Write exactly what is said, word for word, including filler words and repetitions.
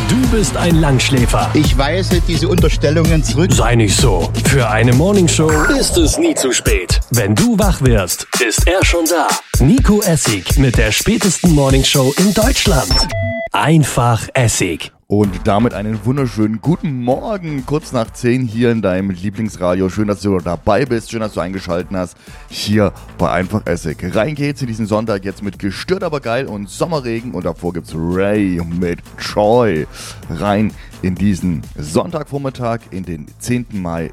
Du bist ein Langschläfer. Ich weise diese Unterstellungen zurück. Sei nicht so. Für eine Morningshow ist es nie zu spät. Wenn du wach wirst, ist er schon da. Nico Essig mit der spätesten Morningshow in Deutschland. Einfach Essig. Und damit einen wunderschönen guten Morgen, kurz nach zehn hier in deinem Lieblingsradio. Schön, dass du dabei bist, schön, dass du eingeschaltet hast, hier bei Einfach Essig. Rein geht's in diesen Sonntag jetzt mit Gestört aber geil und Sommerregen und davor gibt's Ray mit Troy. Rein in diesen Sonntagvormittag, in den zehnten Mai